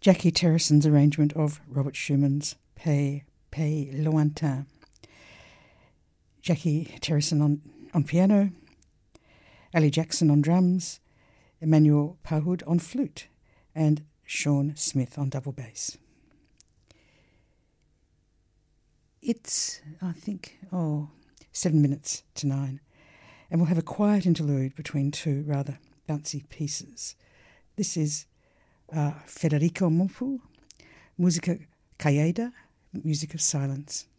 Jackie Terrison's arrangement of Robert Schumann's Pays Lointain. Jackie Terrison on piano, Ali Jackson on drums, Emmanuel Pahud on flute, and Sean Smith on double bass. It's, I think, 7 minutes to 9, and we'll have a quiet interlude between two rather bouncy pieces. This is Federico Monfu, Musica Callada, Music of Silence.